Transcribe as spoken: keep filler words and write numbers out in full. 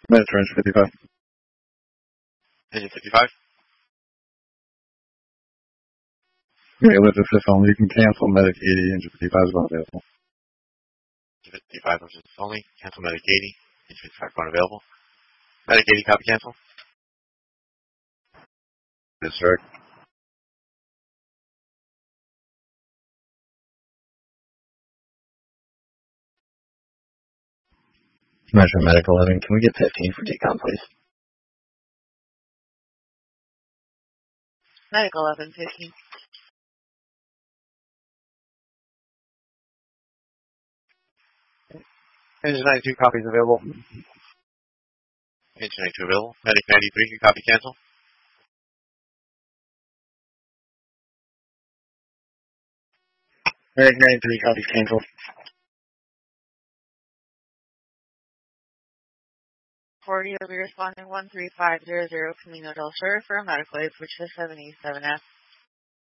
Mediterranean fifty-five. Engine fifty-five. Yeah, with the fifth only, you can cancel Medic eighty, Engine fifty-five is unavailable. Engine fifty-five was fifth only, cancel Medic eighty, Engine fifty-five unavailable. Medic eighty, copy cancel. Yes, sir. Measure Medic eleven, can we get fifteen for decom, please? Medic eleven, fifteen. Engine ninety-two, copies available. Engine ninety-two available. Medic ninety-three, can copy cancel. Medic ninety-three, copies cancel. forty will be responding one three five zero zero Camino del Sur for a medical aid, which is seven E seven F.